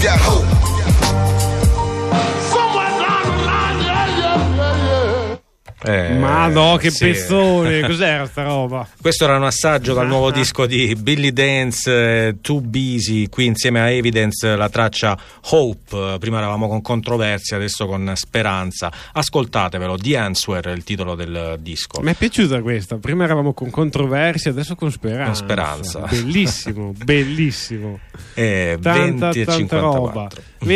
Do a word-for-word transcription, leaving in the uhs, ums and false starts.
Eh, Ma no, che sì. pezzone, cos'era sta roba? Questo era un assaggio dal nuovo disco di Billy Dance, eh, Too Busy, qui insieme a Evidence la traccia Hope. Prima eravamo con Controversia, adesso con Speranza. Ascoltatevelo, The Answer è il titolo del disco. Mi è piaciuta questa, prima eravamo con Controversia, adesso con Speranza. Con Speranza. Bellissimo, bellissimo. Eh, Tanta, venti e tanta cinquantaquattro roba.